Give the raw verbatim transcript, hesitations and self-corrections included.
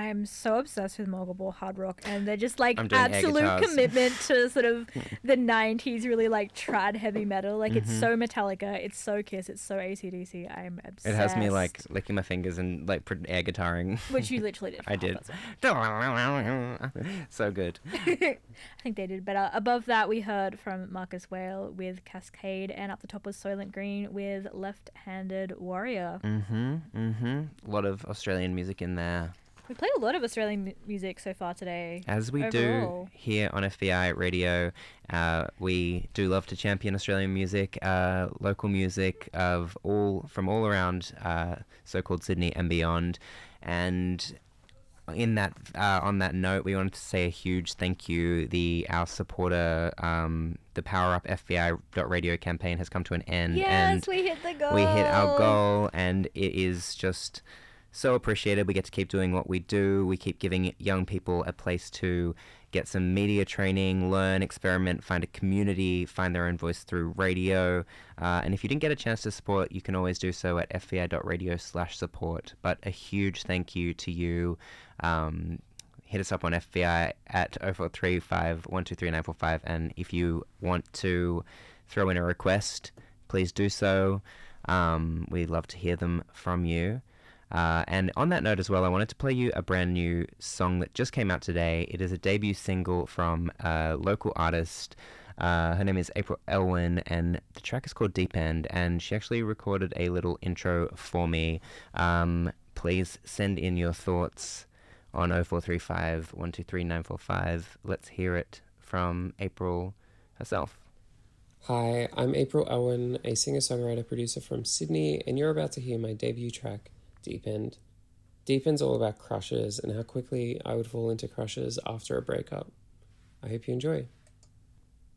I'm so obsessed with Mogul hard rock, and they're just like I'm doing air absolute guitars. commitment to sort of the nineties, really like trad heavy metal. Like it's Mhm. so Metallica, it's so Kiss, it's so A C D C. I'm obsessed. It has me like licking my fingers and like pr- air guitaring. Which you literally did. For I half did. that song. So good. I think they did better. Above that, we heard from Marcus Whale with Cascade, and up the top was Soylent Green with Left-Handed Warrior. Mm-hmm. Mm-hmm. A lot of Australian music in there. We played a lot of Australian mu- music so far today. As we overall. do here on F B I Radio, uh, we do love to champion Australian music, uh, local music of all from all around uh, so-called Sydney and beyond. And in that, uh, on that note, we wanted to say a huge thank you. The our supporter, um, the Power Up F B I dot radio campaign has come to an end. Yes, and we hit the goal. We hit our goal, and it is just so appreciated. We get to keep doing what we do. We keep giving young people a place to get some media training, learn, experiment, find a community, find their own voice through radio. Uh, and if you didn't get a chance to support, you can always do so at f b i dot radio slash support. But a huge thank you to you. Um, hit us up on F B I at oh four three five, one two three nine four five. And if you want to throw in a request, please do so. Um, we'd love to hear them from you. Uh, and on that note as well, I wanted to play you a brand new song that just came out today. It is a debut single from a local artist. Uh, her name is April Elwyn, and the track is called Deep End, and she actually recorded a little intro for me. Um, please send in your thoughts on oh four three five, one two three nine four five. Let's hear it from April herself. Hi, I'm April Elwyn, a singer-songwriter-producer from Sydney, and you're about to hear my debut track, Deep End. Deep End's all about crushes and how quickly I would fall into crushes after a breakup. I hope you enjoy.